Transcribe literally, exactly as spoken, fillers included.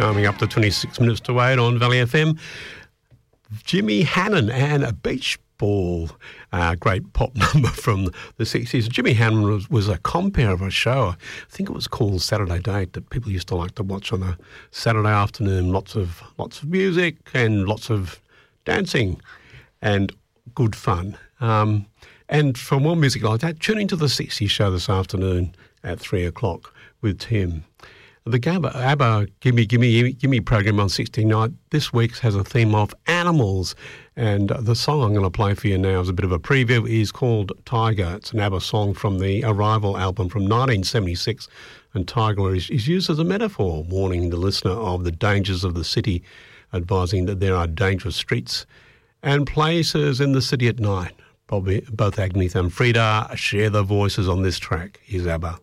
Coming up to twenty-six minutes to eight on Valley F M. Jimmy Hannon and a beach ball. Uh, great pop number from the sixties. Jimmy Hannon was, was a compere of a show. I think it was called Saturday Date that people used to like to watch on a Saturday afternoon. Lots of lots of music and lots of dancing and good fun. Um, and for more music like that, tune into the sixties show this afternoon at three o'clock with Tim. The ABBA, ABBA Gimme Gimme Gimme program on sixteen night this week has a theme of animals, and the song I'm going to play for you now as a bit of a preview is called Tiger. It's an ABBA song from the Arrival album from nineteen seventy-six, and Tiger is, is used as a metaphor, warning the listener of the dangers of the city, advising that there are dangerous streets and places in the city at night. Probably both Agnetha and Frida share their voices on this track. Here's ABBA.